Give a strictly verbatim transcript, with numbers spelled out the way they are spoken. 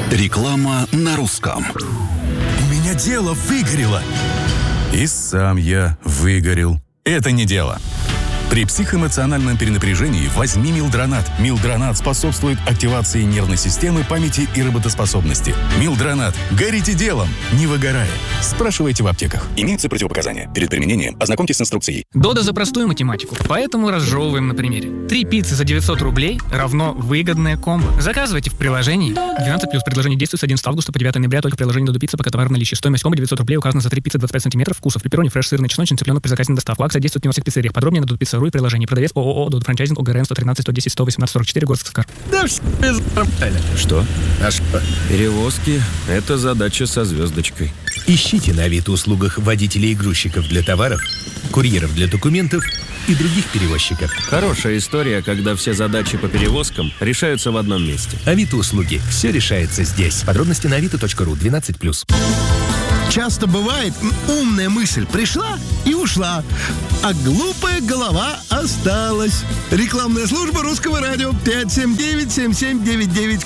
Реклама на русском. У меня дело выгорело. И сам я выгорел. Это не дело. При психоэмоциональном перенапряжении возьми Милдронат. Милдронат способствует активации нервной системы, памяти и работоспособности. Милдронат. Горите делом, не выгорая. Спрашивайте в аптеках. Имеются противопоказания. Перед применением ознакомьтесь с инструкцией. Дода за простую математику, поэтому разжевываем на примере. Три пиццы за девятьсот рублей равно выгодное комбо. Заказывайте в приложении. двенадцать плюс. Предложение действует с одиннадцатого августа по девятое ноября. Только в приложении Додо Пицца, пока товар в наличии. Стоимость комбо девятьсот рублей. Указано за три пиццы двадцать пять сантиметров. Вкусов: пепперони, фреш, сырный, чесночный, цыпленок при заказе на доставку. Акция действует не во всех пиццериях. Подробнее на додопицца.ру и приложении. Продавец ООО Додо Франчайзинг, ОГРН сто тринадцать сто десять сто восемнадцать сорок четыре, город Сыскар. Да все нормально. Что? А что? Перевозки – это задача со звездочкой. Ищите на Авито-услугах водителей и грузчиков для товаров, курьеров для документов и других перевозчиков. Хорошая история, когда все задачи по перевозкам решаются в одном месте. Авито-услуги. Все решается здесь. Подробности на авито точка ру. двенадцать плюс. Часто бывает, умная мысль пришла и ушла, а глупая голова осталась. Рекламная служба Русского радио пять семь девять семь семь девять девять.